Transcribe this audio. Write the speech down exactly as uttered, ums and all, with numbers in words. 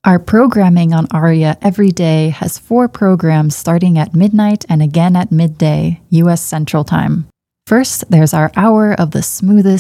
Our programming on Aria every day has four programs starting at midnight and again at midday, U S Central Time. First, there's our hour of the smoothest